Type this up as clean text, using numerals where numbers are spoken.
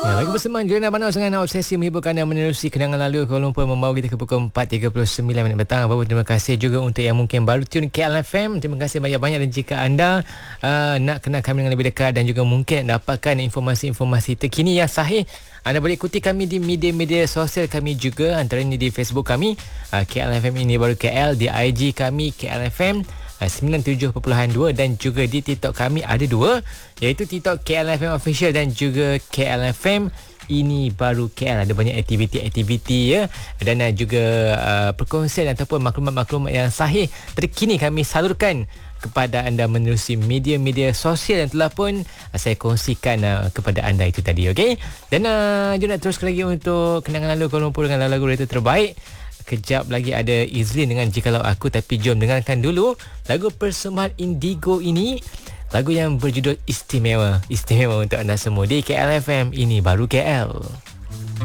Ya, lagu bersamaan Juliana Banos dengan obsesi menghiburkan dan menerusi kenangan lalu Kuala Lumpur membawa kita ke pukul 4.39 petang. Bapak terima kasih juga untuk yang mungkin baru tune KLFM. Terima kasih banyak-banyak, dan jika anda nak kenal kami dengan lebih dekat dan juga mungkin dapatkan informasi-informasi terkini yang sahih, anda boleh ikuti kami di media-media sosial kami juga, antaranya di Facebook kami KLFM ini baru KL, di IG kami KLFM 97.2, dan juga di TikTok kami ada dua, iaitu TikTok KLFM Official dan juga KLFM ini baru KL. Ada banyak aktiviti-aktiviti ya, dan juga perkongsian ataupun maklumat-maklumat yang sahih terkini kami salurkan kepada anda menerusi media-media sosial yang telah pun saya kongsikan kepada anda itu tadi. Okey, dan jom nak teruskan lagi untuk kenangan lalu Kuala Lumpur dengan lagu radio terbaik. Kejap lagi ada Izlin dengan Jikalau Aku, tapi jom dengarkan dulu lagu persembahan Indigo ini, lagu yang berjudul Istimewa. Istimewa untuk anda semua di KLFM ini baru KL.